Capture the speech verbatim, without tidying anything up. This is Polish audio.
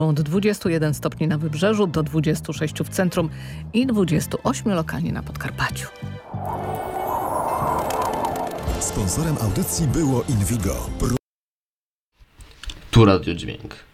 Od dwudziestu jeden stopni na wybrzeżu do dwudziestu sześciu w centrum i dwudziestu ośmiu lokalnie na Podkarpaciu. Sponsorem audycji było Invigo. Tu Radio Dźwięk.